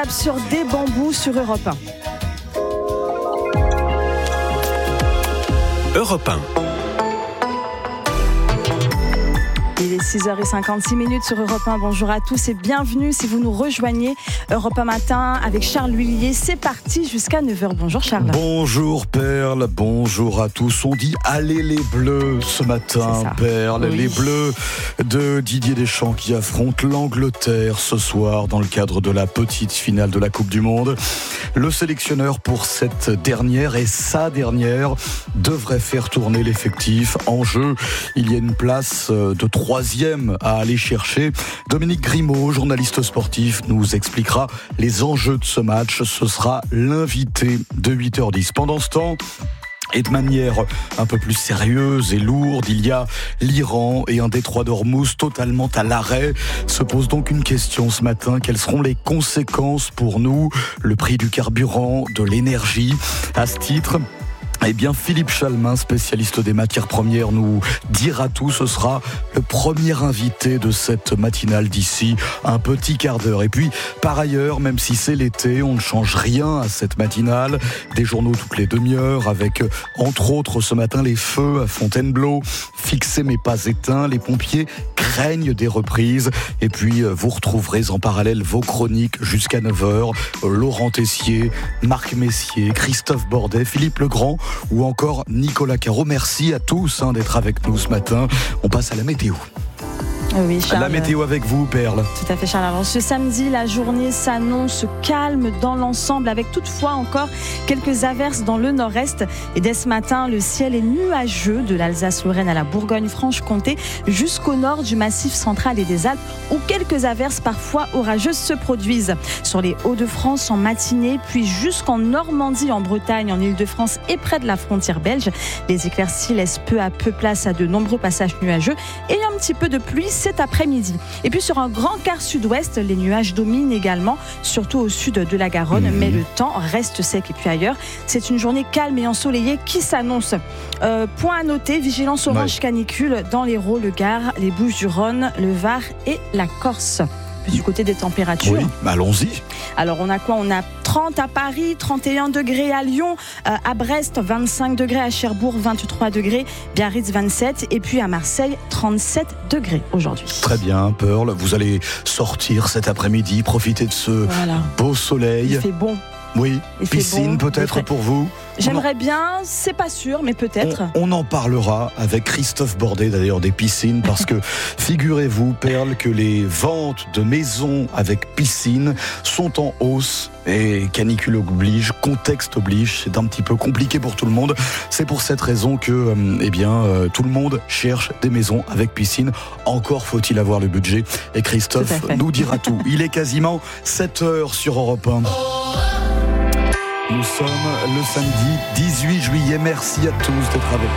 Cap sur des bambous sur Europe 1. Europe 1. Il est 6h56 sur Europe 1. Bonjour à tous et bienvenue si vous nous rejoignez. Europe 1 matin avec Charles Huillier. C'est parti jusqu'à 9h. Bonjour Charles. Bonjour Perle, bonjour à tous. On dit allez les Bleus ce matin, Perle. Oui. Les Bleus de Didier Deschamps qui affrontent l'Angleterre ce soir dans le cadre de la petite finale de la Coupe du Monde. Le sélectionneur pour cette dernière et sa dernière devrait faire tourner l'effectif. En jeu, il y a une place de troisième à aller chercher. Dominique Grimaud, journaliste sportif, nous expliquera les enjeux de ce match. Ce sera l'invité de 8h10. Pendant ce temps, et de manière un peu plus sérieuse et lourde, il y a l'Iran et un détroit d'Ormuz totalement à l'arrêt. Se pose donc une question ce matin. Quelles seront les conséquences pour nous? Le prix du carburant, de l'énergie. À ce titre, eh bien, Philippe Chalmin, spécialiste des matières premières, nous dira tout. Ce sera le premier invité de cette matinale d'ici un petit quart d'heure. Et puis, par ailleurs, même si c'est l'été, on ne change rien à cette matinale. Des journaux toutes les demi-heures avec, entre autres, ce matin, les feux à Fontainebleau. Fixés mais pas éteints, les pompiers craignent des reprises. Et puis, vous retrouverez en parallèle vos chroniques jusqu'à 9h. Laurent Tessier, Marc Messier, Christophe Bordet, Philippe Legrand ou encore Nicolas Caro. Merci à tous d'être avec nous ce matin. On passe à la météo. Oui, Charles. La météo avec vous, Perle. Tout à fait, Charles. Alors, ce samedi, la journée s'annonce calme dans l'ensemble, avec toutefois encore quelques averses dans le nord-est. Et dès ce matin, le ciel est nuageux de l'Alsace-Lorraine à la Bourgogne-Franche-Comté jusqu'au nord du Massif central et des Alpes, où quelques averses parfois orageuses se produisent. Sur les Hauts-de-France en matinée, puis jusqu'en Normandie, en Bretagne, en Île-de-France et près de la frontière belge, les éclaircies laissent peu à peu place à de nombreux passages nuageux et un petit peu de pluie cet après-midi. Et puis sur un grand quart sud-ouest, les nuages dominent également, surtout au sud de la Garonne, mais le temps reste sec. Et puis ailleurs, c'est une journée calme et ensoleillée qui s'annonce. Point à noter, vigilance orange canicule dans l'Hérault, le Gard, les Bouches-du-Rhône, le Var et la Corse. Du côté des températures. Oui, allons-y. Alors on a quoi? On a 30 à Paris, 31 degrés à Lyon, à Brest 25 degrés, à Cherbourg 23 degrés, Biarritz 27 et puis à Marseille 37 degrés aujourd'hui. Très bien, Pearl, vous allez sortir cet après-midi, profiter de ce beau soleil. Il fait bon. Oui, piscine bon, peut-être pour vous. J'aimerais bien, c'est pas sûr, mais peut-être. On en parlera avec Christophe Bordet d'ailleurs des piscines, parce que figurez-vous, Perle, que les ventes de maisons avec piscine sont en hausse. Et canicule oblige, contexte oblige, c'est un petit peu compliqué pour tout le monde. C'est pour cette raison que tout le monde cherche des maisons avec piscine. Encore faut-il avoir le budget. Et Christophe nous dira tout. Il est quasiment 7h sur Europe 1. Nous sommes le samedi 18 juillet. Merci à tous d'être avec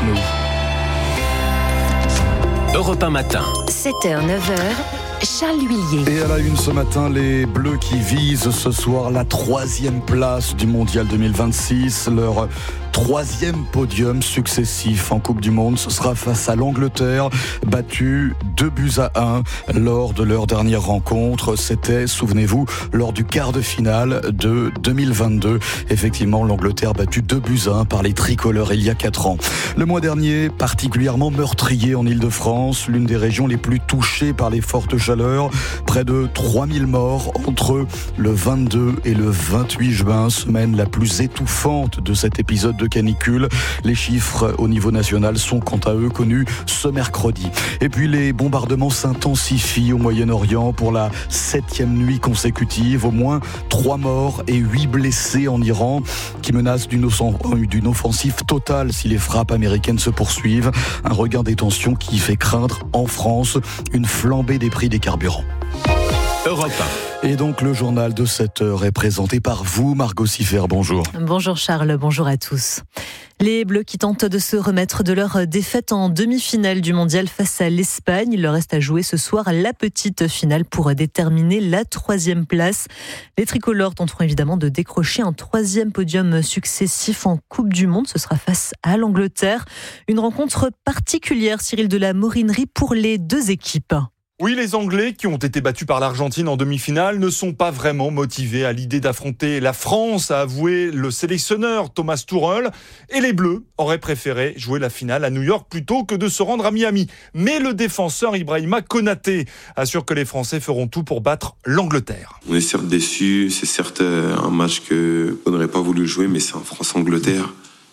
nous. Europe 1 matin. 7h, 9h. Charles Huillier. Et à la une ce matin, les Bleus qui visent ce soir la 3e place du Mondial 2026. Leur 3e podium successif en Coupe du Monde. Ce sera face à l'Angleterre, battue 2-1 lors de leur dernière rencontre. C'était, souvenez-vous, lors du quart de finale de 2022. Effectivement, l'Angleterre battue 2-1 par les tricolores il y a 4 ans. Le mois dernier, particulièrement meurtrier en Île-de-France, l'une des régions les plus touchées par les fortes chaleurs. Près de 3000 morts entre le 22 et le 28 juin, semaine la plus étouffante de cet épisode de canicule. Les chiffres au niveau national sont quant à eux connus ce mercredi. Et puis les bombardements s'intensifient au Moyen-Orient pour la 7e nuit consécutive. Au moins 3 morts et 8 blessés en Iran, qui menacent d'une offensive totale si les frappes américaines se poursuivent. Un regain des tensions qui fait craindre en France une flambée des prix des carburants. Europe 1. Et donc le journal de 7h est présenté par vous, Margot Siffert. Bonjour. Bonjour Charles, bonjour à tous. Les Bleus qui tentent de se remettre de leur défaite en demi-finale du mondial face à l'Espagne. Il leur reste à jouer ce soir la petite finale pour déterminer la 3e place. Les tricolores tenteront évidemment de décrocher un 3e podium successif en Coupe du Monde. Ce sera face à l'Angleterre. Une rencontre particulière, Cyril, de la Morinerie pour les deux équipes. Oui, les Anglais, qui ont été battus par l'Argentine en demi-finale, ne sont pas vraiment motivés à l'idée d'affronter la France, a avoué le sélectionneur Thomas Tuchel. Et les Bleus auraient préféré jouer la finale à New York plutôt que de se rendre à Miami. Mais le défenseur Ibrahima Konaté assure que les Français feront tout pour battre l'Angleterre. On est certes déçus, c'est certes un match qu'on n'aurait pas voulu jouer, mais c'est un France-Angleterre.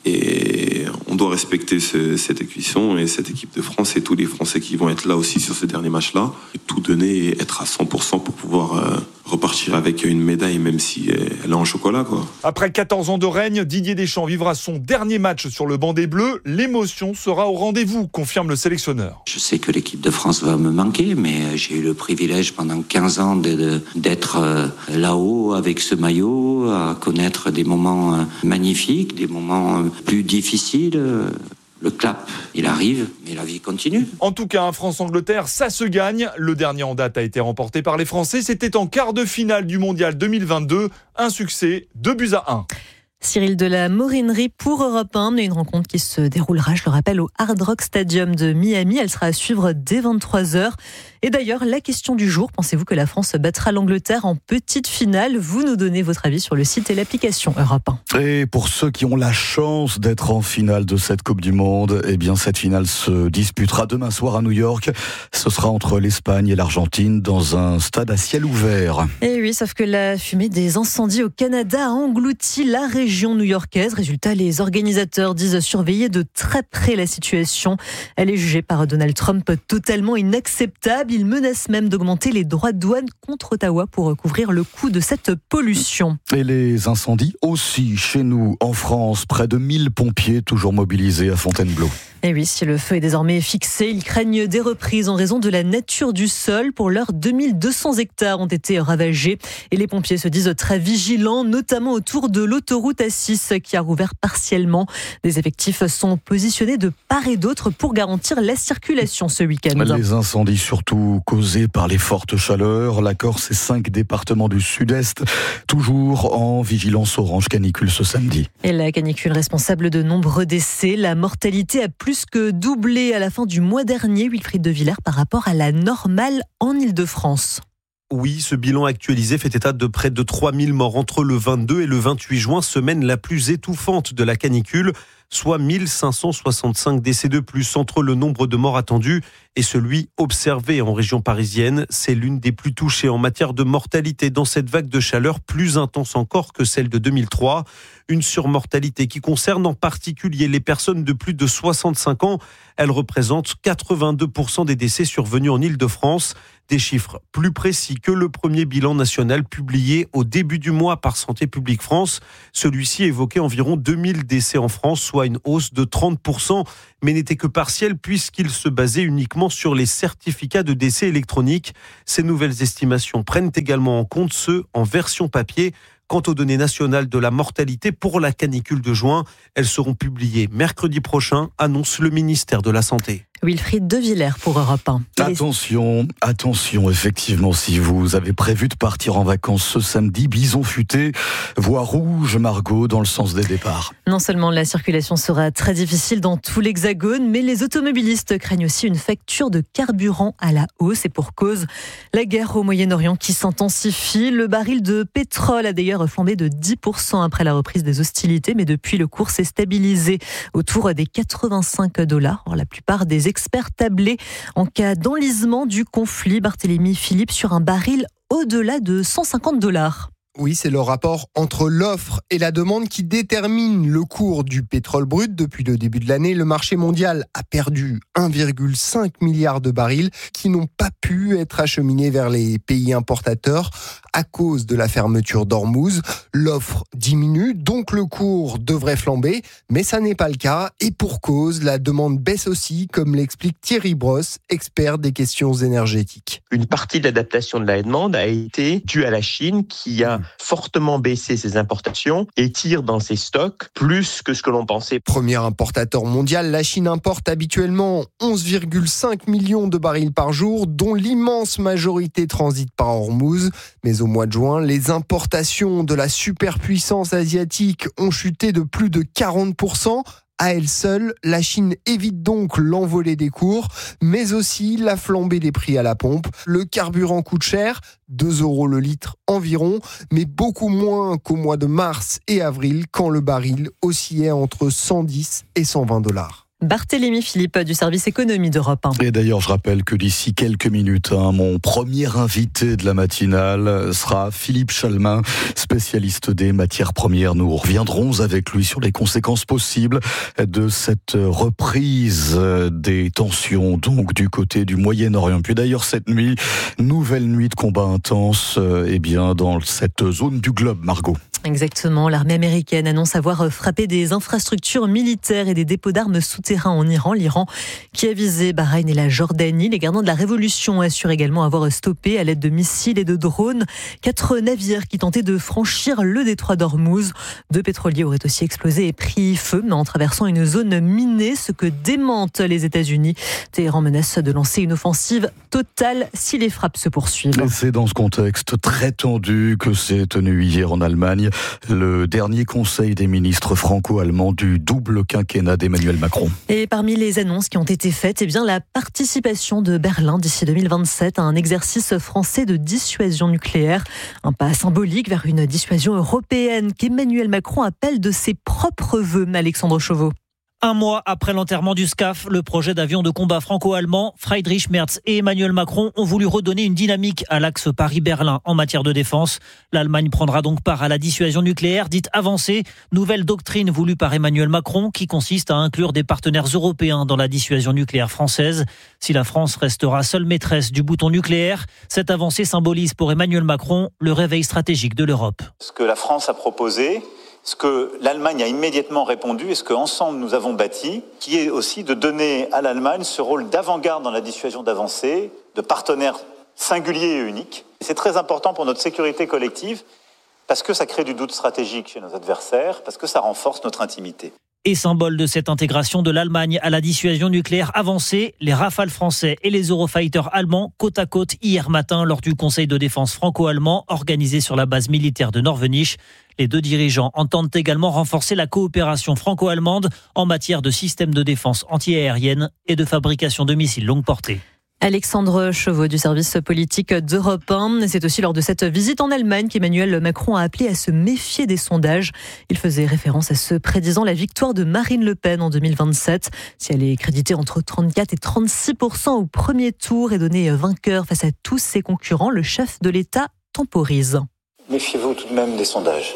Et on doit respecter cette équation et cette équipe de France et tous les Français qui vont être là aussi sur ce dernier match-là. Tout donner et être à 100% pour pouvoir repartir avec une médaille, même si elle est en chocolat, quoi. Après 14 ans de règne, Didier Deschamps vivra son dernier match sur le banc des Bleus. L'émotion sera au rendez-vous, confirme le sélectionneur. Je sais que l'équipe de France va me manquer, mais j'ai eu le privilège pendant 15 ans d'être là-haut avec ce maillot, à connaître des moments magnifiques, des moments plus difficiles. Le clap, il arrive, mais la vie continue. En tout cas, France-Angleterre, ça se gagne. Le dernier en date a été remporté par les Français. C'était en quart de finale du Mondial 2022. Un succès, 2-1. Cyril de la Morinerie pour Europe 1, une rencontre qui se déroulera, je le rappelle, au Hard Rock Stadium de Miami. Elle sera à suivre dès 23h. Et d'ailleurs, la question du jour, pensez-vous que la France battra l'Angleterre en petite finale ? Vous nous donnez votre avis sur le site et l'application Europe 1. Et pour ceux qui ont la chance d'être en finale de cette Coupe du Monde, eh bien cette finale se disputera demain soir à New York. Ce sera entre l'Espagne et l'Argentine dans un stade à ciel ouvert. Et oui, sauf que la fumée des incendies au Canada a englouti la région new-yorkaise. Résultat, les organisateurs disent surveiller de très près la situation. Elle est jugée par Donald Trump totalement inacceptable. Il menace même d'augmenter les droits de douane contre Ottawa pour couvrir le coût de cette pollution. Et les incendies aussi chez nous en France. Près de 1000 pompiers toujours mobilisés à Fontainebleau. Et oui, si le feu est désormais fixé, ils craignent des reprises en raison de la nature du sol. Pour l'heure, 2200 hectares ont été ravagés. Et les pompiers se disent très vigilants, notamment autour de l'autoroute A6 qui a rouvert partiellement. Des effectifs sont positionnés de part et d'autre pour garantir la circulation ce week-end. Les incendies surtout causés par les fortes chaleurs. La Corse et 5 départements du sud-est, toujours en vigilance orange canicule ce samedi. Et la canicule responsable de nombreux décès. La mortalité a plus que doublé à la fin du mois dernier, Wilfried de Villers, par rapport à la normale en Île-de-France. Oui, ce bilan actualisé fait état de près de 3000 morts entre le 22 et le 28 juin, semaine la plus étouffante de la canicule, soit 1565 décès de plus entre le nombre de morts attendus et celui observé en région parisienne. C'est l'une des plus touchées en matière de mortalité dans cette vague de chaleur, plus intense encore que celle de 2003. Une surmortalité qui concerne en particulier les personnes de plus de 65 ans. Elle représente 82% des décès survenus en Île-de-France. Des chiffres plus précis que le premier bilan national publié au début du mois par Santé publique France. Celui-ci évoquait environ 2000 décès en France, soit une hausse de 30%, mais n'était que partiel puisqu'il se basait uniquement sur les certificats de décès électroniques. Ces nouvelles estimations prennent également en compte ceux en version papier. Quant aux données nationales de la mortalité pour la canicule de juin, elles seront publiées mercredi prochain, annonce le ministère de la Santé. Wilfried de Villers pour Europe 1. Attention, effectivement, si vous avez prévu de partir en vacances ce samedi, bison futé, voie rouge, Margot, dans le sens des départs. Non seulement la circulation sera très difficile dans tout l'Hexagone, mais les automobilistes craignent aussi une facture de carburant à la hausse. Et pour cause, la guerre au Moyen-Orient qui s'intensifie. Le baril de pétrole a d'ailleurs flambé de 10% après la reprise des hostilités, mais depuis le cours s'est stabilisé autour des $85. Or, la plupart des experts tablaient en cas d'enlisement du conflit. Barthélémy Philippe sur un baril au-delà de $150. Oui, c'est le rapport entre l'offre et la demande qui détermine le cours du pétrole brut. Depuis le début de l'année, le marché mondial a perdu 1,5 milliard de barils qui n'ont pas pu être acheminés vers les pays importateurs à cause de la fermeture d'Ormuz. L'offre diminue, donc le cours devrait flamber, mais ça n'est pas le cas. Et pour cause, la demande baisse aussi, comme l'explique Thierry Brosse, expert des questions énergétiques. Une partie de l'adaptation de la demande a été due à la Chine qui a fortement baissé ses importations et tire dans ses stocks plus que ce que l'on pensait. Premier importateur mondial, la Chine importe habituellement 11,5 millions de barils par jour, dont l'immense majorité transite par Ormuz. Mais au mois de juin, les importations de la superpuissance asiatique ont chuté de plus de 40%. À elle seule, la Chine évite donc l'envolée des cours, mais aussi la flambée des prix à la pompe. Le carburant coûte cher, 2 € le litre environ, mais beaucoup moins qu'au mois de mars et avril, quand le baril oscillait entre 110 et 120 $. Barthélémy Philippe du service économie d'Europe 1. Et d'ailleurs, je rappelle que d'ici quelques minutes, mon premier invité de la matinale sera Philippe Chalmin, spécialiste des matières premières. Nous reviendrons avec lui sur les conséquences possibles de cette reprise des tensions, donc du côté du Moyen-Orient. Puis d'ailleurs, cette nuit, nouvelle nuit de combat intense, dans cette zone du globe, Margot. Exactement, l'armée américaine annonce avoir frappé des infrastructures militaires et des dépôts d'armes souterrains en Iran. L'Iran qui a visé Bahreïn et la Jordanie. Les gardiens de la Révolution assurent également avoir stoppé à l'aide de missiles et de drones 4 navires qui tentaient de franchir le détroit d'Ormuz. 2 pétroliers auraient aussi explosé et pris feu en traversant une zone minée, ce que démentent les États-Unis. Téhéran menace de lancer une offensive totale si les frappes se poursuivent. Et c'est dans ce contexte très tendu que s'est tenu hier en Allemagne le dernier conseil des ministres franco-allemands du double quinquennat d'Emmanuel Macron. Et parmi les annonces qui ont été faites, la participation de Berlin d'ici 2027 à un exercice français de dissuasion nucléaire. Un pas symbolique vers une dissuasion européenne qu'Emmanuel Macron appelle de ses propres vœux. Alexandre Chauveau. Un mois après l'enterrement du SCAF, le projet d'avion de combat franco-allemand, Friedrich Merz et Emmanuel Macron ont voulu redonner une dynamique à l'axe Paris-Berlin en matière de défense. L'Allemagne prendra donc part à la dissuasion nucléaire dite avancée, nouvelle doctrine voulue par Emmanuel Macron qui consiste à inclure des partenaires européens dans la dissuasion nucléaire française. Si la France restera seule maîtresse du bouton nucléaire, cette avancée symbolise pour Emmanuel Macron le réveil stratégique de l'Europe. Ce que la France a proposé, ce que l'Allemagne a immédiatement répondu et ce qu'ensemble nous avons bâti, qui est aussi de donner à l'Allemagne ce rôle d'avant-garde dans la dissuasion d'avancée, de partenaire singulier et unique. C'est très important pour notre sécurité collective parce que ça crée du doute stratégique chez nos adversaires, parce que ça renforce notre intimité. Et symbole de cette intégration de l'Allemagne à la dissuasion nucléaire avancée, les Rafales français et les Eurofighters allemands côte à côte hier matin lors du Conseil de défense franco-allemand organisé sur la base militaire de Norvenich. Les 2 dirigeants entendent également renforcer la coopération franco-allemande en matière de systèmes de défense anti-aérienne et de fabrication de missiles longue portée. Alexandre Chauveau du service politique d'Europe 1. C'est aussi lors de cette visite en Allemagne qu'Emmanuel Macron a appelé à se méfier des sondages. Il faisait référence à ceux prédisant la victoire de Marine Le Pen en 2027. Si elle est créditée entre 34 et 36% au premier tour et donnée vainqueur face à tous ses concurrents, le chef de l'État temporise. Méfiez-vous tout de même des sondages,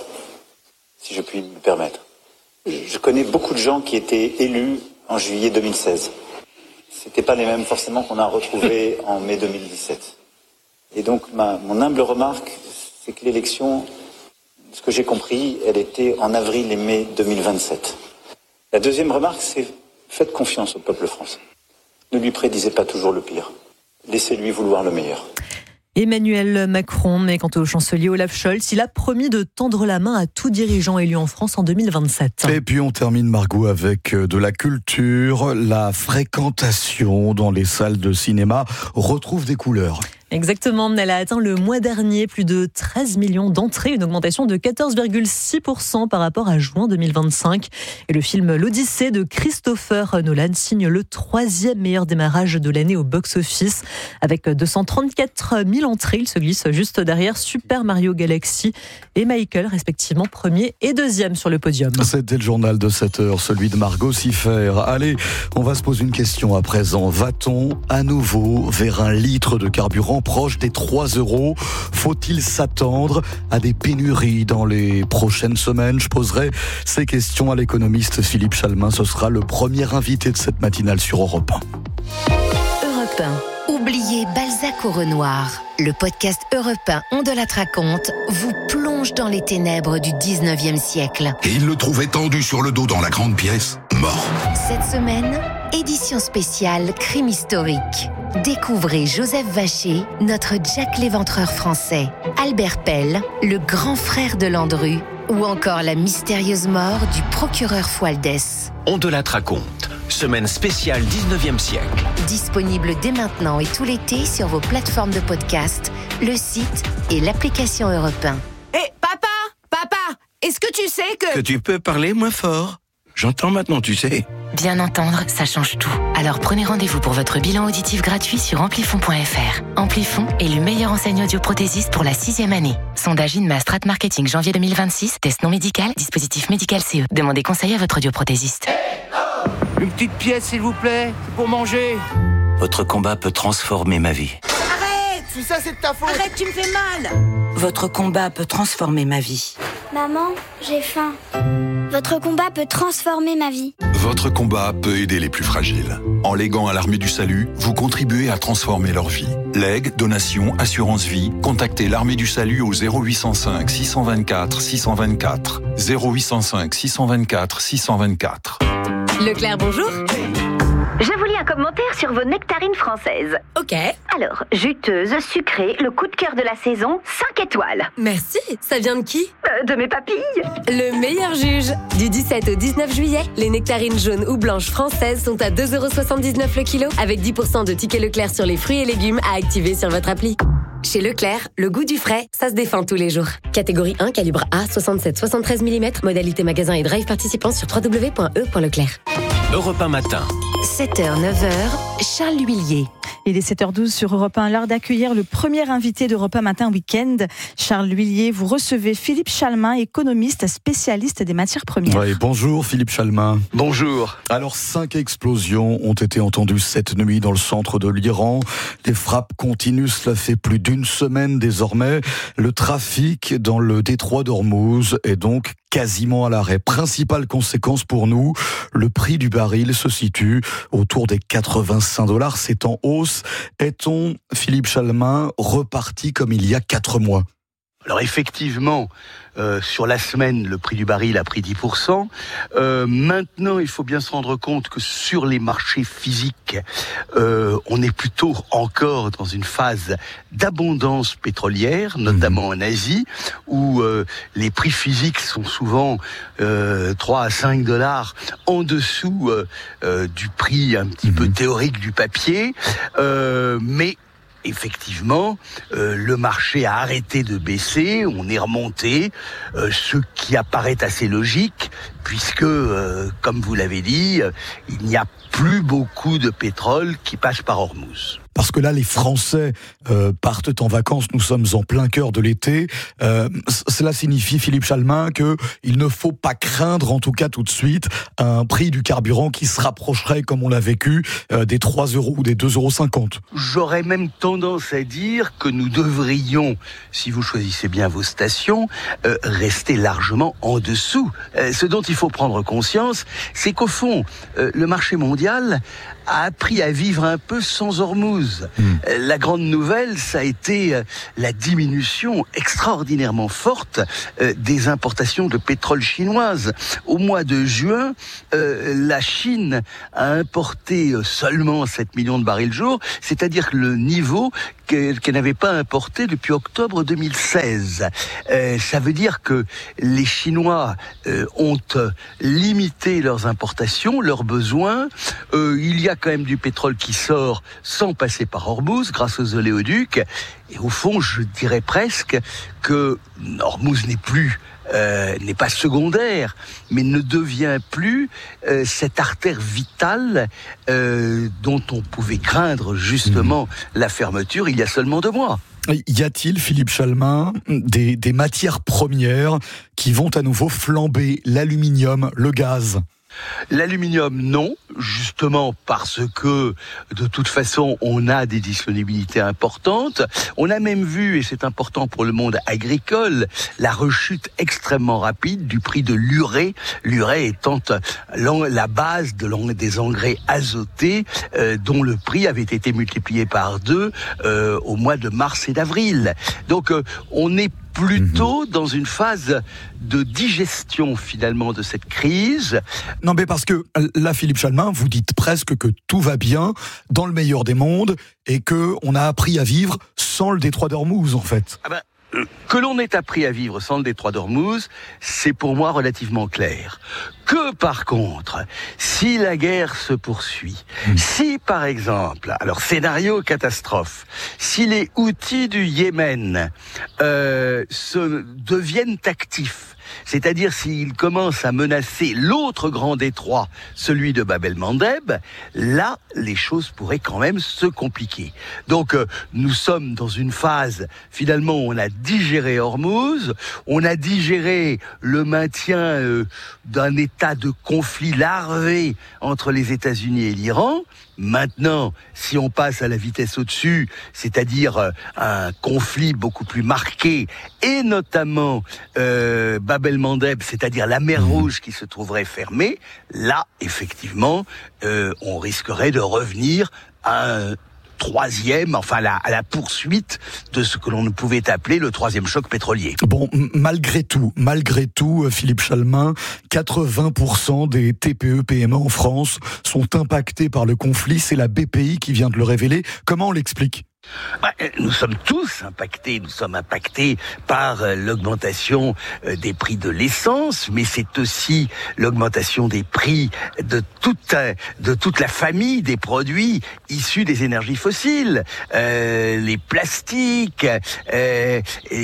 si je puis me permettre. Je connais beaucoup de gens qui étaient élus en juillet 2016. C'était pas les mêmes forcément qu'on a retrouvés en mai 2017. Et donc mon humble remarque, c'est que l'élection, ce que j'ai compris, elle était en avril et mai 2027. La deuxième remarque, c'est faites confiance au peuple français. Ne lui prédisez pas toujours le pire. Laissez-lui vouloir le meilleur. Emmanuel Macron, mais quant au chancelier Olaf Scholz, il a promis de tendre la main à tout dirigeant élu en France en 2027. Et puis on termine, Margot, avec de la culture. La fréquentation dans les salles de cinéma retrouve des couleurs. Exactement, elle a atteint le mois dernier plus de 13 millions d'entrées, une augmentation de 14,6% par rapport à juin 2025. Et le film L'Odyssée de Christopher Nolan signe le 3e meilleur démarrage de l'année au box-office. Avec 234 000 entrées, il se glisse juste derrière Super Mario Galaxy et Michael, respectivement 1er et 2e sur le podium. C'était le journal de 7h, celui de Margot Siffer. Allez, on va se poser une question à présent. Va-t-on à nouveau vers un litre de carburant proche des 3 €? Faut-il s'attendre à des pénuries dans les prochaines semaines? Je poserai ces questions à l'économiste Philippe Chalmin. Ce sera le premier invité de cette matinale sur Europe 1. Europe 1. Oubliez Balzac au Renoir. Le podcast Europe 1 On de la raconte vous plonge dans les ténèbres du 19e siècle. Et il le trouvait tendu sur le dos dans la grande pièce, mort. Cette semaine, édition spéciale crime historique. Découvrez Joseph Vacher, notre Jack l'Éventreur français, Albert Pell, le grand frère de Landru, ou encore la mystérieuse mort du procureur Fualdès. On de la raconte, semaine spéciale 19e siècle. Disponible dès maintenant et tout l'été sur vos plateformes de podcast, le site et l'application Europe 1. Hé, papa, est-ce que tu sais que... Que tu peux parler moins fort? J'entends maintenant, tu sais. Bien entendre, ça change tout. Alors prenez rendez-vous pour votre bilan auditif gratuit sur amplifon.fr. Amplifon, élu meilleur enseignant audioprothésiste pour la 6e année. Sondage INMA Strat Marketing janvier 2026. Test non médical, dispositif médical CE. Demandez conseil à votre audioprothésiste. Une petite pièce, s'il vous plaît, pour manger. Votre combat peut transformer ma vie. Arrête! Tout ça, c'est de ta faute. Arrête, tu me fais mal. Votre combat peut transformer ma vie. Maman, j'ai faim. Votre combat peut transformer ma vie. Votre combat peut aider les plus fragiles. En léguant à l'Armée du Salut, vous contribuez à transformer leur vie. Legs, donations, assurance vie, contactez l'Armée du Salut au 0805 624 624. 0805 624 624. Leclerc, bonjour. Je vous lis un commentaire sur vos nectarines françaises. Ok. Alors, juteuse, sucrée, le coup de cœur de la saison, 5 étoiles. Merci. Ça vient de qui ? De mes papilles. Le meilleur juge. Du 17 au 19 juillet, les nectarines jaunes ou blanches françaises sont à 2,79€ le kilo, avec 10% de tickets Leclerc sur les fruits et légumes à activer sur votre appli. Chez Leclerc, le goût du frais, ça se défend tous les jours. Catégorie 1, calibre A, 67-73 mm, modalité magasin et drive participant sur www.e.leclerc. Europe 1 matin. 7h, 9h, Charles L'Huillier. Il est 7h12 sur Europe 1, l'heure d'accueillir le premier invité d'Europe 1 Matin Week-end. Charles L'Huillier, vous recevez Philippe Chalmin, économiste spécialiste des matières premières. Oui, bonjour Philippe Chalmin. Bonjour. Alors 5 explosions ont été entendues cette nuit dans le centre de l'Iran. Des frappes continuent, cela fait plus d'une semaine désormais. Le trafic dans le détroit d'Ormuz est donc quasiment à l'arrêt. Principale conséquence pour nous, le prix du baril se situe autour des $85. C'est en hausse. Est-on, Philippe Chalmin, reparti comme il y a 4 mois ? Alors effectivement, sur la semaine, le prix du baril a pris 10%. Maintenant, il faut bien se rendre compte que sur les marchés physiques, on est plutôt encore dans une phase d'abondance pétrolière, notamment en Asie, où les prix physiques sont souvent 3 à $5 en dessous du prix un petit peu théorique du papier, mais effectivement, le marché a arrêté de baisser, on est remonté, ce qui apparaît assez logique, puisque, comme vous l'avez dit, il n'y a plus beaucoup de pétrole qui passe par Ormuz. Parce que là, les Français partent en vacances, nous sommes en plein cœur de l'été. Cela signifie, Philippe Chalmin, qu'il ne faut pas craindre, en tout cas tout de suite, un prix du carburant qui se rapprocherait, comme on l'a vécu, des 3€ ou des 2,50€. J'aurais même tendance à dire que nous devrions, si vous choisissez bien vos stations, rester largement en dessous. Ce dont il faut prendre conscience, c'est qu'au fond, le marché mondial a appris à vivre un peu sans Ormuz. La grande nouvelle, ça a été la diminution extraordinairement forte des importations de pétrole chinoises. Au mois de juin, la Chine a importé seulement 7 millions de barils jour, c'est-à-dire le niveau qu'elle n'avait pas importé depuis octobre 2016. Ça veut dire que les Chinois ont limité leurs importations, leurs besoins. Il y a quand même du pétrole qui sort sans passer par Ormuz, grâce aux oléoducs. Et au fond, je dirais presque que Ormuz n'est pas secondaire, mais ne devient plus cette artère vitale dont on pouvait craindre justement la fermeture il y a seulement 2 mois. Y a-t-il, Philippe Chalmin, des matières premières qui vont à nouveau flamber, l'aluminium, le gaz ? L'aluminium, non, justement parce que de toute façon on a des disponibilités importantes. On a même vu, et c'est important pour le monde agricole, la rechute extrêmement rapide du prix de l'urée, l'urée étant la base des engrais azotés dont le prix avait été multiplié par 2 au mois de mars et d'avril. Donc on est plutôt dans une phase de digestion finalement de cette crise. Non mais parce que là, Philippe Chalmin, vous dites presque que tout va bien dans le meilleur des mondes et qu'on a appris à vivre sans le détroit d'Ormuz en fait. Que l'on ait appris à vivre sans le détroit d'Ormuz, c'est pour moi relativement clair. Que par contre, si la guerre se poursuit, si par exemple, alors scénario catastrophe, si les Houthis du Yémen deviennent actifs, c'est-à-dire s'il commence à menacer l'autre grand détroit, celui de Bab el-Mandeb, là, les choses pourraient quand même se compliquer. Donc, nous sommes dans une phase, finalement, où on a digéré Hormuz, on a digéré le maintien d'un état de conflit larvé entre les États-Unis et l'Iran. Maintenant, si on passe à la vitesse au-dessus, c'est-à-dire un conflit beaucoup plus marqué, et notamment Bab el-Mandeb, c'est-à-dire la mer Rouge qui se trouverait fermée, là, effectivement, on risquerait de revenir à un troisième, enfin à la poursuite de ce que l'on pouvait appeler le troisième choc pétrolier. Bon, malgré tout, Philippe Chalmin, 80% des TPE-PME en France sont impactés par le conflit. C'est la BPI qui vient de le révéler. Comment on l'explique ? Nous sommes tous impactés. Nous sommes impactés par l'augmentation des prix de l'essence, mais c'est aussi l'augmentation des prix de toute la famille des produits issus des énergies fossiles, les plastiques et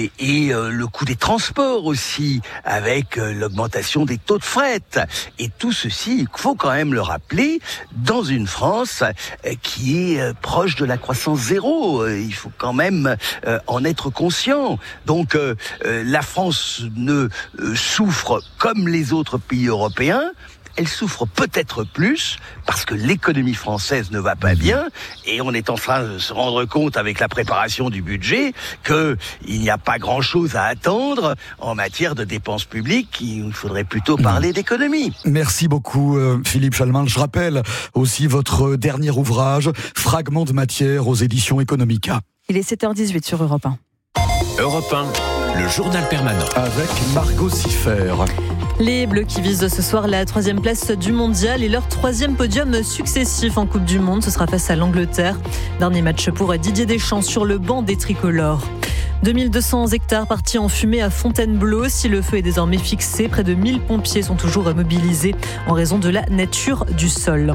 le coût des transports aussi, avec l'augmentation des taux de fret. Et tout ceci, il faut quand même le rappeler, dans une France qui est proche de la croissance zéro. Il faut quand même en être conscient. Donc la France ne souffre comme les autres pays européens. Elle souffre peut-être plus parce que l'économie française ne va pas bien et on est en train de se rendre compte avec la préparation du budget qu'il n'y a pas grand-chose à attendre en matière de dépenses publiques. Il faudrait plutôt parler d'économie. Merci beaucoup Philippe Chalmin. Je rappelle aussi votre dernier ouvrage, Fragments de matière aux éditions Economica. Il est 7h18 sur Europe 1. Europe 1, le journal permanent. Avec Margot Siffer. Les Bleus qui visent ce soir la 3e place du mondial et leur 3e podium successif en Coupe du Monde. Ce sera face à l'Angleterre. Dernier match pour Didier Deschamps sur le banc des tricolores. 2200 hectares partis en fumée à Fontainebleau. Si le feu est désormais fixé, près de 1000 pompiers sont toujours mobilisés en raison de la nature du sol.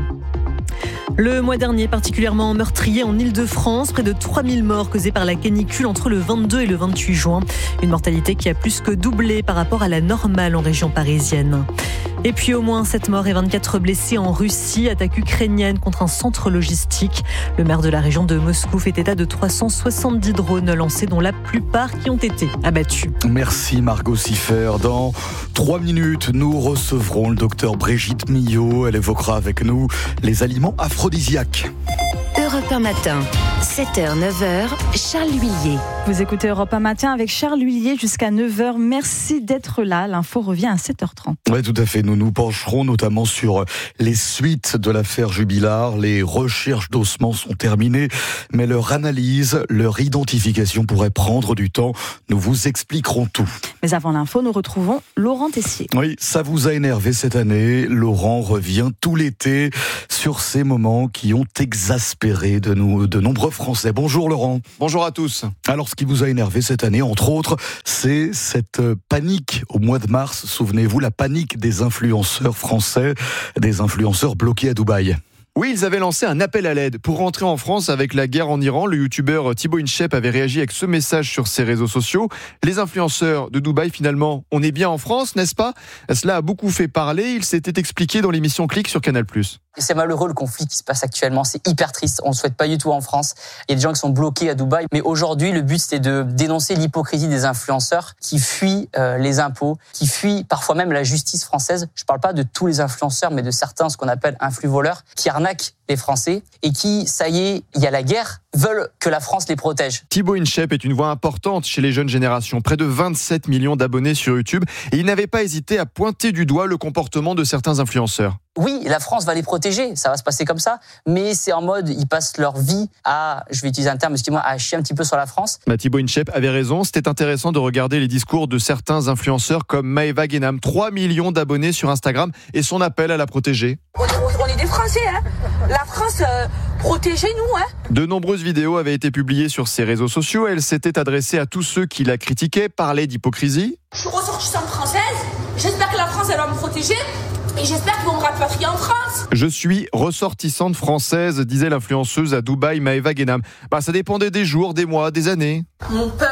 Le mois dernier, particulièrement meurtrier en Île-de-France, près de 3000 morts causés par la canicule entre le 22 et le 28 juin. Une mortalité qui a plus que doublé par rapport à la normale en région parisienne. Et puis au moins 7 morts et 24 blessés en Russie, attaque ukrainienne contre un centre logistique. Le maire de la région de Moscou fait état de 370 drones lancés, dont la plupart qui ont été abattus. Merci Margot Siffer. Dans 3 minutes, nous recevrons le docteur Brigitte Millot. Elle évoquera avec nous les aliments aphrodisiaques. Europe 1 matin, 7h, 9h, Charles Huillier. Vous écoutez Europe 1 matin avec Charles Huillier jusqu'à 9h. Merci d'être là. L'info revient à 7h30. Oui, tout à fait. Nous nous pencherons notamment sur les suites de l'affaire Jubilard. Les recherches d'ossements sont terminées, mais leur analyse, leur identification pourrait prendre du temps. Nous vous expliquerons tout. Mais avant l'info, nous retrouvons Laurent Tessier. Oui, ça vous a énervé cette année. Laurent revient tout l'été sur ces moments qui ont exaspéré de nombreux Français. Bonjour Laurent. Bonjour à tous. Alors, ce qui vous a énervé cette année, entre autres, c'est cette panique au mois de mars. Souvenez-vous, la panique des influenceurs français, des influenceurs bloqués à Dubaï. Oui, ils avaient lancé un appel à l'aide pour rentrer en France avec la guerre en Iran. Le youtubeur Thibaut Inchep avait réagi avec ce message sur ses réseaux sociaux. Les influenceurs de Dubaï, finalement, on est bien en France, n'est-ce pas ? Cela a beaucoup fait parler. Il s'était expliqué dans l'émission Click sur Canal+. C'est malheureux le conflit qui se passe actuellement, c'est hyper triste, on ne le souhaite pas du tout en France. Il y a des gens qui sont bloqués à Dubaï, mais aujourd'hui le but c'était de dénoncer l'hypocrisie des influenceurs qui fuient les impôts, qui fuient parfois même la justice française. Je ne parle pas de tous les influenceurs, mais de certains, ce qu'on appelle influx-voleurs, qui arnaquent les Français et qui, ça y est, il y a la guerre, veulent que la France les protège. Thibaut Inchep est une voix importante chez les jeunes générations, près de 27 millions d'abonnés sur YouTube, et il n'avait pas hésité à pointer du doigt le comportement de certains influenceurs. Oui, la France va les protéger, ça va se passer comme ça, mais c'est en mode, ils passent leur vie à, je vais utiliser un terme, excusez-moi, à chier un petit peu sur la France. Thibaut Inchep avait raison, c'était intéressant de regarder les discours de certains influenceurs comme Maëva Guénam, 3 millions d'abonnés sur Instagram, et son appel à la protéger. On est des Français, hein. La France, protégez-nous, hein. De nombreuses vidéos avaient été publiées sur ses réseaux sociaux, elle s'était adressée à tous ceux qui la critiquaient, parlait d'hypocrisie. Je suis ressortissante française, j'espère que la France, elle va me protéger. Et j'espère qu'ils vont me rapatrier en France. Je suis ressortissante française, disait l'influenceuse à Dubaï Maëva Guénam. Ça dépendait des jours, des mois, des années. Mon peuple,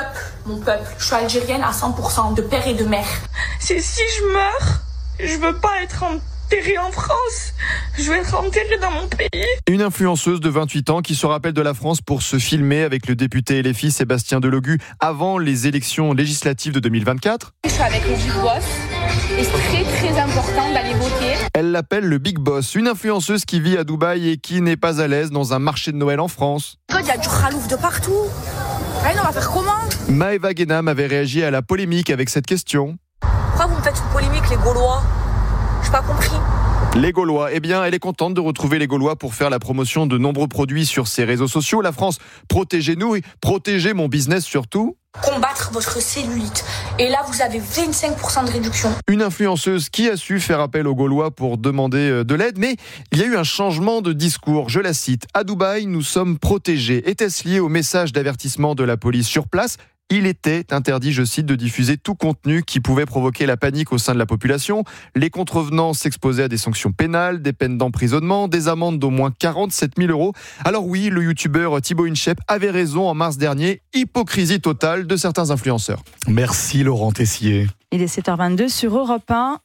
mon peuple. Je suis algérienne à 100%, de père et de mère. Si je meurs, je veux pas être enterrée en France. Je veux être enterrée dans mon pays. Une influenceuse de 28 ans qui se rappelle de la France pour se filmer avec le député LFI Sébastien Delogu avant les élections législatives de 2024. Je suis avec le Big Boss et c'est très important d'aller voter. Elle l'appelle le Big Boss, une influenceuse qui vit à Dubaï et qui n'est pas à l'aise dans un marché de Noël en France. Il y a du khalouf de partout. On va faire comment ? Maëva Guénam avait réagi à la polémique avec cette question. Pourquoi vous me faites une polémique, les Gaulois ? J'ai pas compris. Les Gaulois, eh bien, elle est contente de retrouver les Gaulois pour faire la promotion de nombreux produits sur ses réseaux sociaux. La France, protégez-nous et protégez mon business surtout. Combattre votre cellulite. Et là, vous avez 25% de réduction. Une influenceuse qui a su faire appel aux Gaulois pour demander de l'aide, mais il y a eu un changement de discours. Je la cite. À Dubaï, nous sommes protégés. Était-ce lié au message d'avertissement de la police sur place ? Il était interdit, je cite, de diffuser tout contenu qui pouvait provoquer la panique au sein de la population. Les contrevenants s'exposaient à des sanctions pénales, des peines d'emprisonnement, des amendes d'au moins 47 000 €. Alors oui, le youtubeur Thibaut Inchep avait raison en mars dernier. Hypocrisie totale de certains influenceurs. Merci Laurent Tessier. Il est 7h22 sur Europe 1.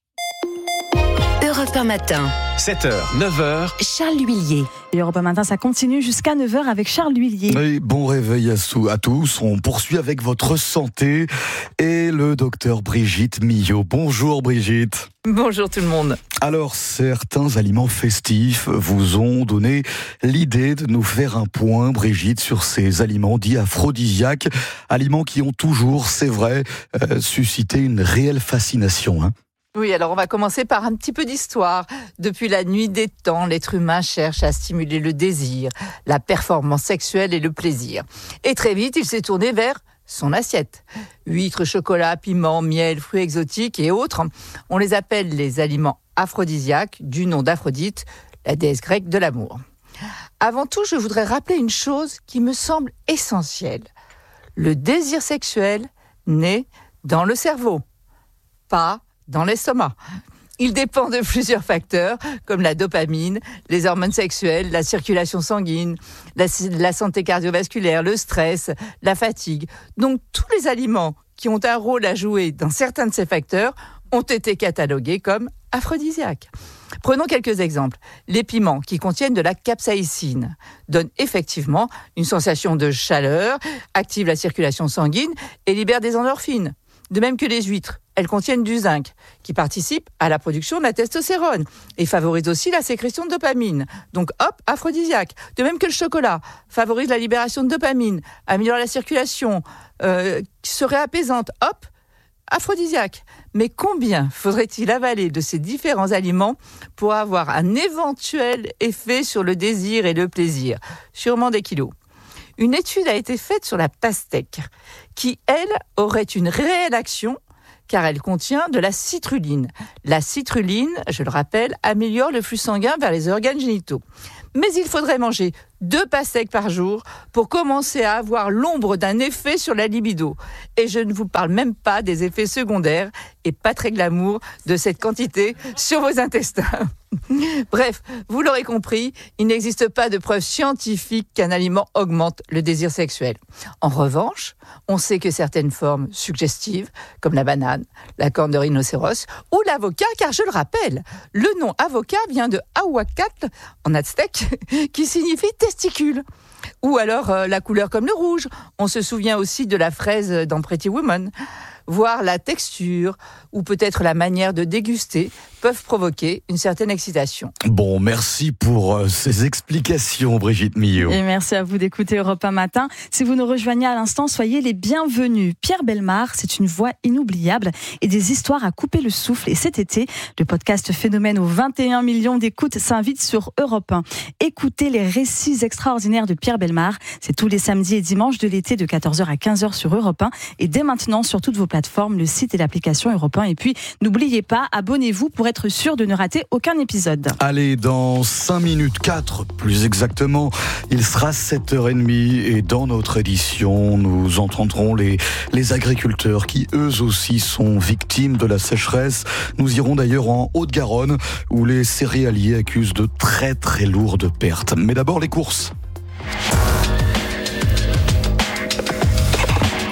Europe 1 matin. 7h, 9h. Charles L'Huillier. Et Europe 1 matin, ça continue jusqu'à 9h avec Charles L'Huillier. Et bon réveil à tous. On poursuit avec votre santé et le docteur Brigitte Millot. Bonjour Brigitte. Bonjour tout le monde. Alors, certains aliments festifs vous ont donné l'idée de nous faire un point, Brigitte, sur ces aliments dits aphrodisiaques. Aliments qui ont toujours, c'est vrai, suscité une réelle fascination, hein. Oui, alors on va commencer par un petit peu d'histoire. Depuis la nuit des temps, l'être humain cherche à stimuler le désir, la performance sexuelle et le plaisir. Et très vite, il s'est tourné vers son assiette. Huîtres, chocolat, piment, miel, fruits exotiques et autres. On les appelle les aliments aphrodisiaques, du nom d'Aphrodite, la déesse grecque de l'amour. Avant tout, je voudrais rappeler une chose qui me semble essentielle. Le désir sexuel naît dans le cerveau, pas dans l'estomac. Il dépend de plusieurs facteurs, comme la dopamine, les hormones sexuelles, la circulation sanguine, la santé cardiovasculaire, le stress, la fatigue. Donc tous les aliments qui ont un rôle à jouer dans certains de ces facteurs ont été catalogués comme aphrodisiaques. Prenons quelques exemples. Les piments qui contiennent de la capsaïcine donnent effectivement une sensation de chaleur, activent la circulation sanguine et libèrent des endorphines. De même que les huîtres, elles contiennent du zinc, qui participe à la production de la testostérone et favorise aussi la sécrétion de dopamine. Donc hop, aphrodisiaque. De même que le chocolat favorise la libération de dopamine, améliore la circulation, serait apaisante. Hop, aphrodisiaque. Mais combien faudrait-il avaler de ces différents aliments pour avoir un éventuel effet sur le désir et le plaisir ? Sûrement des kilos. Une étude a été faite sur la pastèque, qui, elle, aurait une réelle action, car elle contient de la citrulline. La citrulline, je le rappelle, améliore le flux sanguin vers les organes génitaux. Mais il faudrait manger 2 pastèques par jour pour commencer à avoir l'ombre d'un effet sur la libido. Et je ne vous parle même pas des effets secondaires et pas très glamour de cette quantité sur vos intestins. Bref, vous l'aurez compris, il n'existe pas de preuve scientifique qu'un aliment augmente le désir sexuel. En revanche, on sait que certaines formes suggestives, comme la banane, la corne de rhinocéros ou l'avocat, car je le rappelle, le nom avocat vient de ahuacat en aztèque, qui signifie testicule. Ou alors la couleur comme le rouge. On se souvient aussi de la fraise dans Pretty Woman. Voire la texture ou peut-être la manière de déguster peuvent provoquer une certaine excitation. Bon, merci pour ces explications, Brigitte Millot. Et merci à vous d'écouter Europe 1 matin. Si vous nous rejoignez à l'instant, soyez les bienvenus. Pierre Bellemare, c'est une voix inoubliable et des histoires à couper le souffle. Et cet été, le podcast Phénomène aux 21 millions d'écoutes s'invite sur Europe 1. Écoutez les récits extraordinaires de Pierre Bellemare. C'est tous les samedis et dimanches de l'été de 14h à 15h sur Europe 1. Et dès maintenant, sur toutes vos plateformes, le site et l'application Europe 1. Et puis, n'oubliez pas, abonnez-vous pour être sûr de ne rater aucun épisode. Allez, dans 5 minutes 4, plus exactement, il sera 7h30 et dans notre édition, nous entendrons les agriculteurs qui eux aussi sont victimes de la sécheresse. Nous irons d'ailleurs en Haute-Garonne où les céréaliers accusent de très très lourdes pertes. Mais d'abord les courses.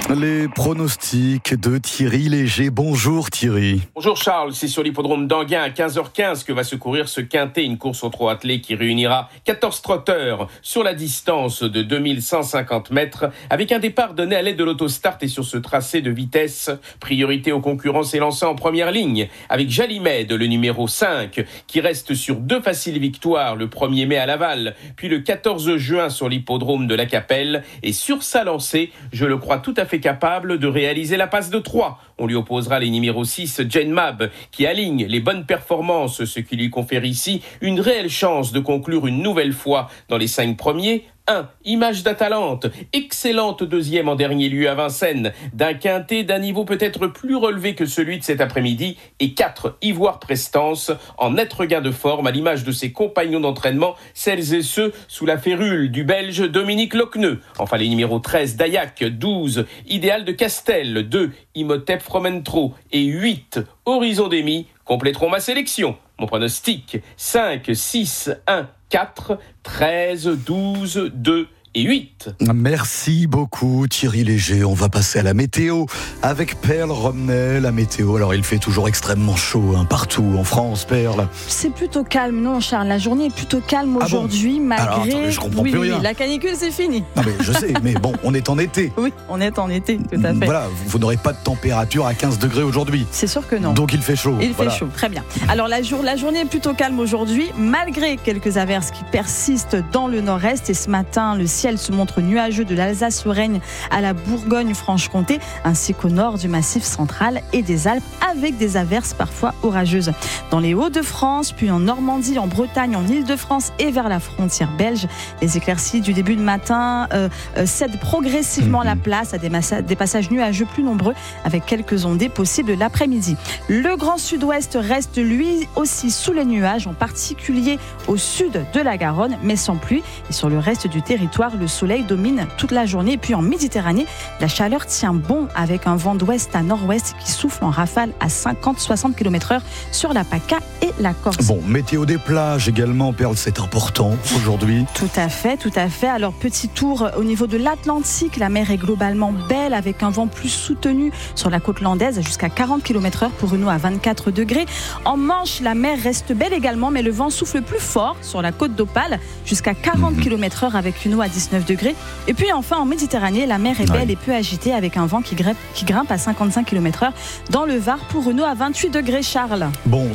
Les pronostics de Thierry Léger. Bonjour Thierry. Bonjour Charles, c'est sur l'hippodrome d'Anguin à 15h15 que va se courir ce quintet, une course au trot attelé qui réunira 14 trotteurs sur la distance de 2150 mètres avec un départ donné à l'aide de l'autostart et sur ce tracé de vitesse. Priorité aux concurrents s'élançant en première ligne avec Jalimed, le numéro 5, qui reste sur 2 faciles victoires le 1er mai à Laval, puis le 14 juin sur l'hippodrome de la Capelle et sur sa lancée, je le crois tout à fait capable de réaliser la passe de 3. On lui opposera les numéros 6, Jane Mab, qui aligne les bonnes performances, ce qui lui confère ici une réelle chance de conclure une nouvelle fois dans les 5 premiers. 1. Image d'Atalante, excellente deuxième en dernier lieu à Vincennes, d'un quintet d'un niveau peut-être plus relevé que celui de cet après-midi. Et 4. Ivoire Prestance, en net regain de forme à l'image de ses compagnons d'entraînement, celles et ceux sous la férule du Belge Dominique Lochneux. Enfin les numéros 13, Dayak, 12, Idéal de Castel, 2, Imhotep Fromentro et 8, Horizon Demi compléteront ma sélection. Mon pronostic, 5, 6, 1, 4, 13, 12, 2 et 8. Merci beaucoup Thierry Léger. On va passer à la météo avec Perle Romney. La météo, alors il fait toujours extrêmement chaud partout en France, Perle. C'est plutôt calme, non Charles, la journée est plutôt calme aujourd'hui, malgré... Alors, attendez, je comprends plus rien. La canicule c'est fini. Non mais je sais, mais bon, on est en été. Oui, on est en été, tout à fait. Voilà, vous n'aurez pas de température à 15 degrés aujourd'hui. C'est sûr que non. Donc il fait chaud. Il fait chaud, très bien. Alors la journée est plutôt calme aujourd'hui, malgré quelques averses qui persistent dans le nord-est. Et ce matin, le ciel se montre nuageux de l'Alsace-Lorraine à la Bourgogne-Franche-Comté, ainsi qu'au nord du Massif central et des Alpes, avec des averses parfois orageuses. Dans les Hauts-de-France, puis en Normandie, en Bretagne, en Île-de-France et vers la frontière belge, les éclaircies du début de matin cèdent progressivement la place à des passages nuageux plus nombreux, avec quelques ondées possibles l'après-midi. Le Grand Sud-Ouest reste lui aussi sous les nuages, en particulier au sud de la Garonne, mais sans pluie. Et sur le reste du territoire, le soleil domine toute la journée. Et puis en Méditerranée, la chaleur tient bon avec un vent d'ouest à nord-ouest qui souffle en rafale à 50-60 km/h sur la PACA et la Corse. Bon, météo des plages également, Perle, c'est important aujourd'hui. Tout à fait, tout à fait. Alors petit tour au niveau de l'Atlantique, la mer est globalement belle avec un vent plus soutenu sur la côte landaise jusqu'à 40 km/h pour une eau à 24 degrés. En Manche, la mer reste belle également, mais le vent souffle plus fort sur la côte d'Opale jusqu'à 40 km/h avec une eau à 19 degrés. Et puis enfin en Méditerranée, la mer est belle et peu agitée avec un vent qui grimpe à 55 km/h dans le Var pour une eau à 28 degrés, Charles. Bon,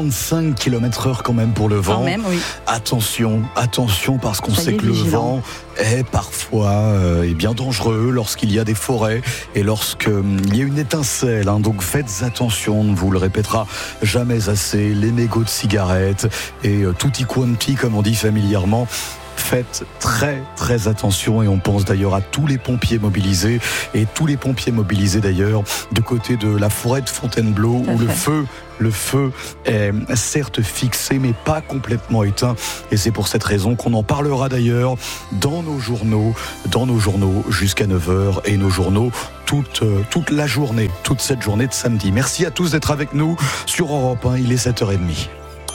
55 km/h quand même pour le vent. Quand même, oui. Attention, parce qu'on sait que le vent est parfois bien dangereux lorsqu'il y a des forêts et lorsqu'il y a une étincelle. Donc faites attention, on ne vous le répétera jamais assez. Les mégots de cigarettes et tutti quanti, comme on dit familièrement. Faites très très attention et on pense d'ailleurs à tous les pompiers mobilisés et tous les pompiers mobilisés d'ailleurs du côté de la forêt de Fontainebleau où le feu est certes fixé mais pas complètement éteint et c'est pour cette raison qu'on en parlera d'ailleurs dans nos journaux jusqu'à 9h et nos journaux toute la journée, toute cette journée de samedi. Merci à tous d'être avec nous sur Europe 1, il est 7h30.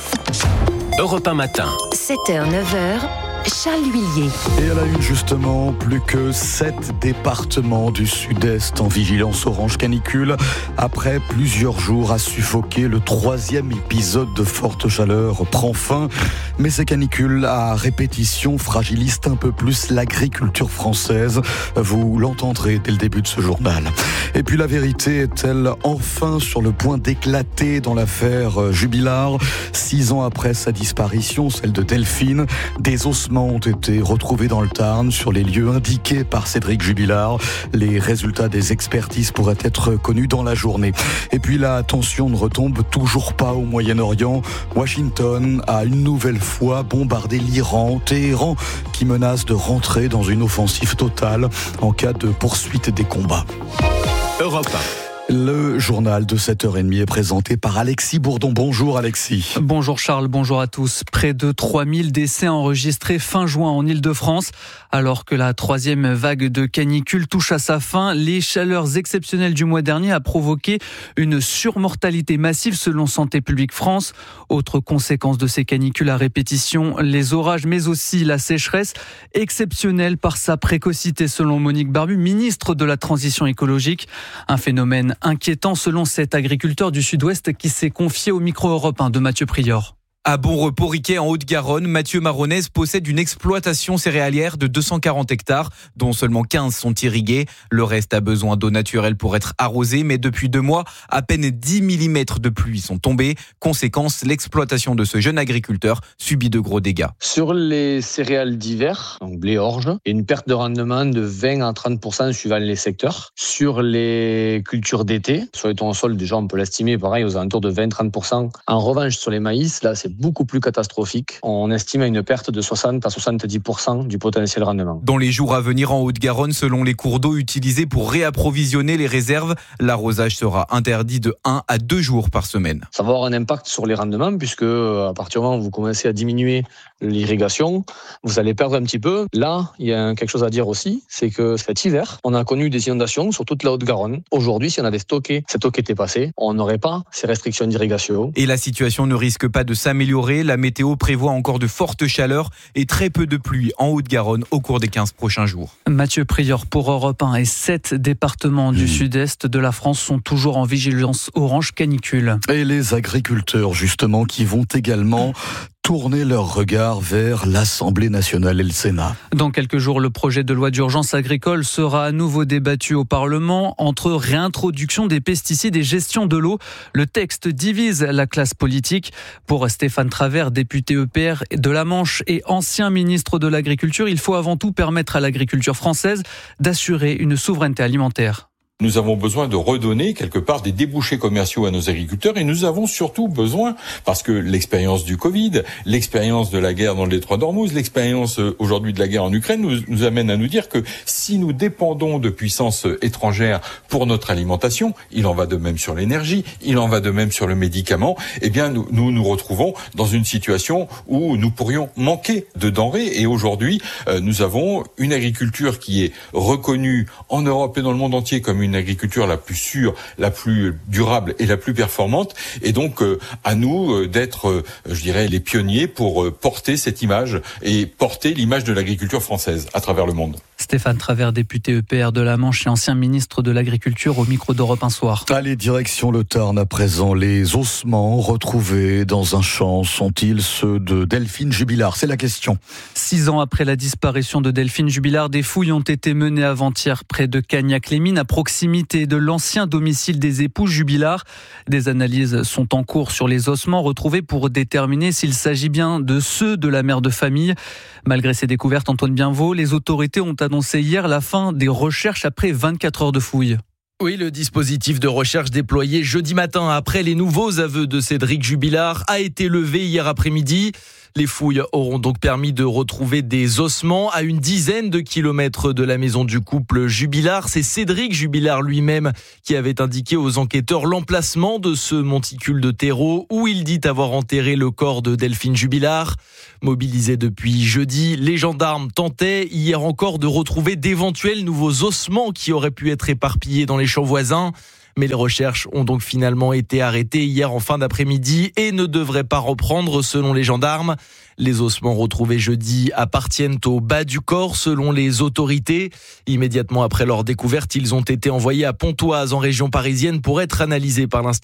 Europe 1 matin. 7h, 9h. Charles Huillier. Et à la une justement, plus que 7 départements du sud-est en vigilance orange canicule. Après plusieurs jours à suffoquer, le 3e épisode de forte chaleur prend fin. Mais ces canicules à répétition fragilisent un peu plus l'agriculture française. Vous l'entendrez dès le début de ce journal. Et puis la vérité est-elle enfin sur le point d'éclater dans l'affaire Jubilard ? 6 ans après sa disparition, celle de Delphine, des ossements ont été retrouvés dans le Tarn sur les lieux indiqués par Cédric Jubilard. Les résultats des expertises pourraient être connus dans la journée. Et puis la tension ne retombe toujours pas au Moyen-Orient. Washington a une nouvelle fois bombardé l'Iran, Téhéran qui menace de rentrer dans une offensive totale en cas de poursuite des combats. Europe 1. Le journal de 7h30 est présenté par Alexis Bourdon. Bonjour Alexis. Bonjour Charles, bonjour à tous. Près de 3000 décès enregistrés fin juin en Île-de-France. Alors que la troisième vague de canicule touche à sa fin, les chaleurs exceptionnelles du mois dernier a provoqué une surmortalité massive selon Santé publique France. Autre conséquence de ces canicules à répétition, les orages mais aussi la sécheresse, exceptionnelle par sa précocité selon Monique Barbu, ministre de la Transition écologique. Un phénomène inquiétant selon cet agriculteur du Sud-Ouest qui s'est confié au micro Europe 1 de Mathieu Prior. À Bon-Repos-Riquet, en Haute-Garonne, Mathieu Maronnaise possède une exploitation céréalière de 240 hectares, dont seulement 15 sont irrigués. Le reste a besoin d'eau naturelle pour être arrosé, mais depuis 2 mois, à peine 10 mm de pluie sont tombés. Conséquence, l'exploitation de ce jeune agriculteur subit de gros dégâts. Sur les céréales d'hiver, donc blé, orge, il y a une perte de rendement de 20 à 30% suivant les secteurs. Sur les cultures d'été, sur les tournesols, déjà on peut l'estimer pareil aux alentours de 20-30%. En revanche, sur les maïs, là c'est beaucoup plus catastrophique. On estime à une perte de 60 à 70% du potentiel rendement. Dans les jours à venir en Haute-Garonne, selon les cours d'eau utilisés pour réapprovisionner les réserves, l'arrosage sera interdit de 1 à 2 jours par semaine. Ça va avoir un impact sur les rendements puisque à partir du moment où vous commencez à diminuer l'irrigation, vous allez perdre un petit peu. Là, il y a quelque chose à dire aussi, c'est que cet hiver, on a connu des inondations sur toute la Haute-Garonne. Aujourd'hui, si on avait stocké cette eau qui était passée, on n'aurait pas ces restrictions d'irrigation. Et la situation ne risque pas de s'améliorer. La météo prévoit encore de fortes chaleurs et très peu de pluie en Haute-Garonne au cours des 15 prochains jours. Mathieu Prior pour Europe 1 et 7 départements du sud-est de la France sont toujours en vigilance orange canicule. Et les agriculteurs justement qui vont également tourner leur regard vers l'Assemblée nationale et le Sénat. Dans quelques jours, le projet de loi d'urgence agricole sera à nouveau débattu au Parlement. Entre réintroduction des pesticides et gestion de l'eau, le texte divise la classe politique. Pour Stéphane Travert, député EPR de la Manche et ancien ministre de l'Agriculture, il faut avant tout permettre à l'agriculture française d'assurer une souveraineté alimentaire. Nous avons besoin de redonner quelque part des débouchés commerciaux à nos agriculteurs et nous avons surtout besoin, parce que l'expérience du Covid, l'expérience de la guerre dans le détroit d'Ormuz, l'expérience aujourd'hui de la guerre en Ukraine nous amène à nous dire que si nous dépendons de puissances étrangères pour notre alimentation, il en va de même sur l'énergie, il en va de même sur le médicament, eh bien nous nous retrouvons dans une situation où nous pourrions manquer de denrées et aujourd'hui nous avons une agriculture qui est reconnue en Europe et dans le monde entier comme une agriculture la plus sûre, la plus durable et la plus performante. Et donc, à nous d'être, je dirais, les pionniers pour porter cette image et porter l'image de l'agriculture française à travers le monde. Stéphane Travert, député EPR de la Manche et ancien ministre de l'Agriculture au micro d'Europe 1 soir. Allez, direction le Tarn à présent. Les ossements retrouvés dans un champ sont-ils ceux de Delphine Jubilard? C'est la question. 6 ans après la disparition de Delphine Jubilard, des fouilles ont été menées avant-hier près de Cagnac-les-Mines, à proximité de l'ancien domicile des époux Jubilard. Des analyses sont en cours sur les ossements retrouvés pour déterminer s'il s'agit bien de ceux de la mère de famille. Malgré ces découvertes, Antoine Bienvaux, les autorités ont annoncé hier la fin des recherches après 24 heures de fouilles. Oui, le dispositif de recherche déployé jeudi matin après les nouveaux aveux de Cédric Jubilard a été levé hier après-midi. Les fouilles auront donc permis de retrouver des ossements à une dizaine de kilomètres de la maison du couple Jubilard. C'est Cédric Jubilard lui-même qui avait indiqué aux enquêteurs l'emplacement de ce monticule de terreau où il dit avoir enterré le corps de Delphine Jubilard. Mobilisés depuis jeudi, les gendarmes tentaient hier encore de retrouver d'éventuels nouveaux ossements qui auraient pu être éparpillés dans les champs voisins. Mais les recherches ont donc finalement été arrêtées hier en fin d'après-midi et ne devraient pas reprendre selon les gendarmes. Les ossements retrouvés jeudi appartiennent au bas du corps selon les autorités. Immédiatement après leur découverte, ils ont été envoyés à Pontoise en région parisienne pour être analysés par l'Institut